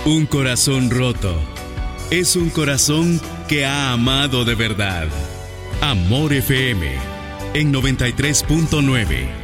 Un corazón roto es un corazón que ha amado de verdad. Amor FM en 93.9.